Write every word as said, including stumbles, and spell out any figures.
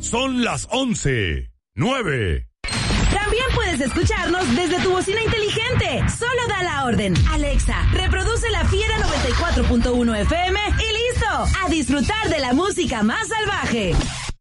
Son las once, nueve. También puedes escucharnos desde tu bocina inteligente. Solo da la orden. Alexa, reproduce La Fiera noventa y cuatro punto uno F M y listo. A disfrutar de la música más salvaje.